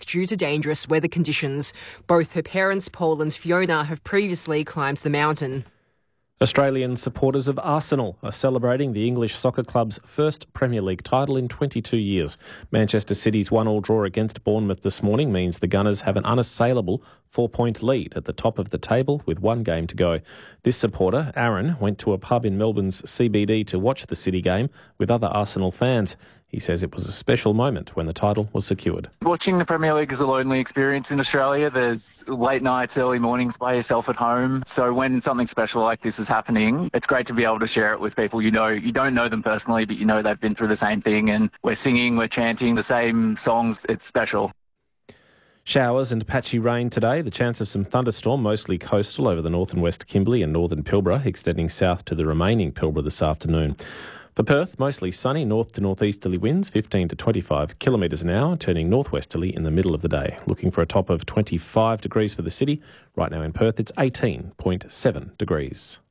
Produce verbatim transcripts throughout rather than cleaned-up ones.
due to dangerous weather conditions. Both her parents, Paul and Fiona, have previously climbed the mountain. Australian supporters of Arsenal are celebrating the English soccer club's first Premier League title in twenty-two years. Manchester City's one-all draw against Bournemouth this morning means the Gunners have an unassailable four-point lead at the top of the table with one game to go. This supporter, Aaron, went to a pub in Melbourne's C B D to watch the City game with other Arsenal fans. He says it was a special moment when the title was secured. Watching the Premier League is a lonely experience in Australia. There's late nights, early mornings by yourself at home. So when something special like this is happening, it's great to be able to share it with people you know. You don't know them personally, but you know they've been through the same thing, and we're singing, we're chanting the same songs. It's special. Showers and patchy rain today. The chance of some thunderstorm, mostly coastal over the north and west Kimberley and northern Pilbara, extending south to the remaining Pilbara this afternoon. For Perth, mostly sunny, north to northeasterly winds, fifteen to twenty-five kilometres an hour, turning northwesterly in the middle of the day. Looking for a top of twenty-five degrees for the city. Right now in Perth, it's eighteen point seven degrees.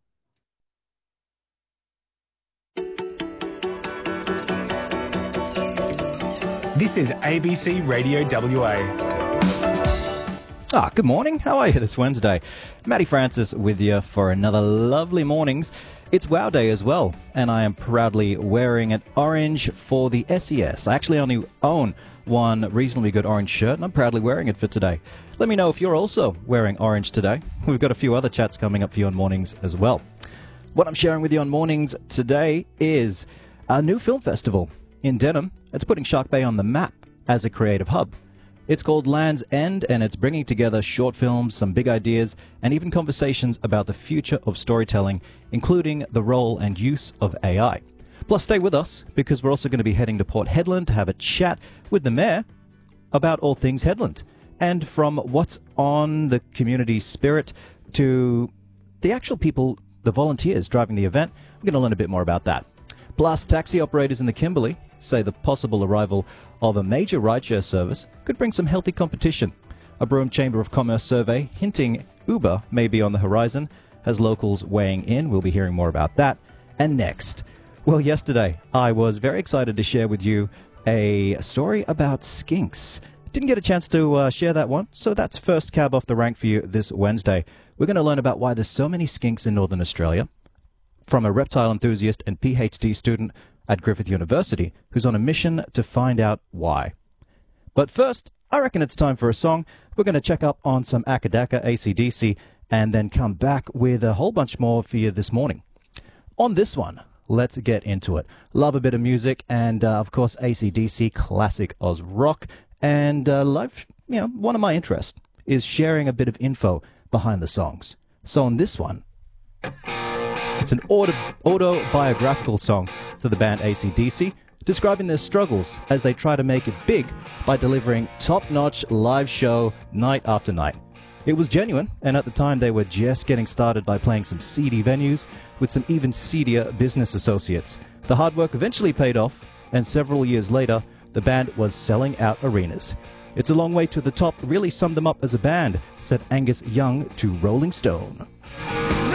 This is A B C Radio W A. Ah, good morning. How are you this Wednesday? Matty Francis with you for another lovely mornings. It's Wow Day as well, and I am proudly wearing an orange for the S E S. I actually only own one reasonably good orange shirt, and I'm proudly wearing it for today. Let me know if you're also wearing orange today. We've got a few other chats coming up for you on mornings as well. What I'm sharing with you on mornings today is a new film festival in Denham. It's putting Shark Bay on the map as a creative hub. It's called Land's End, and it's bringing together short films, some big ideas, and even conversations about the future of storytelling, including the role and use of A I. Plus, stay with us, because we're also going to be heading to Port Hedland to have a chat with the Mayor about all things Hedland. And from what's on the community spirit to the actual people, the volunteers driving the event, we're going to learn a bit more about that. Plus, taxi operators in the Kimberley say the possible arrival of a major rideshare service could bring some healthy competition. A Broome Chamber of Commerce survey hinting Uber may be on the horizon has locals weighing in. We'll be hearing more about that. And next, well, yesterday I was very excited to share with you a story about skinks. Didn't get a chance to uh, share that one, so that's first cab off the rank for you this Wednesday. We're going to learn about why there's so many skinks in Northern Australia from a reptile enthusiast and PhD student at Griffith University, who's on a mission to find out why. But first, I reckon it's time for a song. We're going to check up on some Akadaka, A C D C, and then come back with a whole bunch more for you this morning. On this one, let's get into it. Love a bit of music, and uh, of course, A C D C, classic Oz rock, and uh, life, you know, one of my interests is sharing a bit of info behind the songs. So on this one, it's an auto- autobiographical song for the band A C D C, describing their struggles as they try to make it big by delivering top-notch live show night after night. It was genuine, and at the time they were just getting started by playing some seedy venues with some even seedier business associates. The hard work eventually paid off, and several years later, the band was selling out arenas. It's a long way to the top, really summed them up as a band, said Angus Young to Rolling Stone.